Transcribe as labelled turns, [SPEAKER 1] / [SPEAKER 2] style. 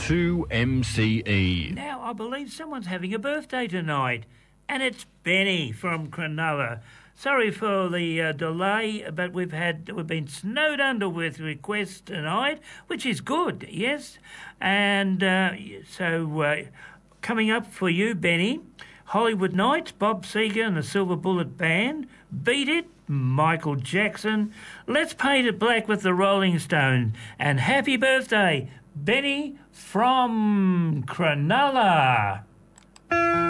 [SPEAKER 1] 2MCE.
[SPEAKER 2] Now, I believe someone's having a birthday tonight, and it's Benny from Cronulla. Sorry for the delay, but we've been snowed under with requests tonight, which is good, yes. And so coming up for you, Benny, Hollywood Nights, Bob Seger and the Silver Bullet Band, Beat It, Michael Jackson, Let's Paint It Black with the Rolling Stones, and happy birthday, Benny from Cronulla.